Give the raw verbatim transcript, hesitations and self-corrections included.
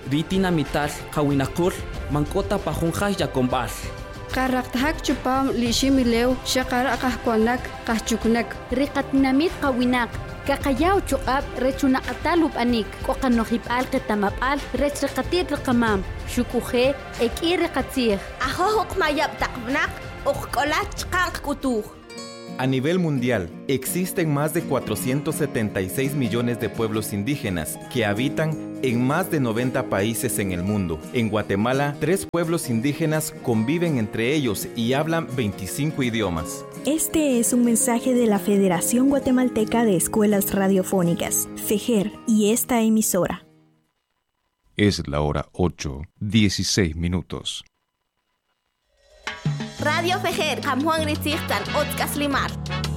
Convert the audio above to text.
ritina mital kawinakul mankota pajunjaj yakombal. Qarraqtahak chupam lishimilew shaqar aqahkuanak qahchuknak. Riqatnamit qawinak kaqayaw chuqab rechunaqatalub anik qoqanojipal qetamapal rechriqatit riqamam shukuje ek'i riqatzij. Ajojuq mayab taqbnak uqkolat chqanq kutuj. A nivel mundial, existen más de cuatrocientos setenta y seis millones de pueblos indígenas que habitan en más de noventa países en el mundo. En Guatemala, tres pueblos indígenas conviven entre ellos y hablan veinticinco idiomas. Este es un mensaje de la Federación Guatemalteca de Escuelas Radiofónicas, FEJER, y esta emisora. Es la hora ocho, dieciséis minutos. Radio FEJER, Juan Ritzirtan, Otkas Limar.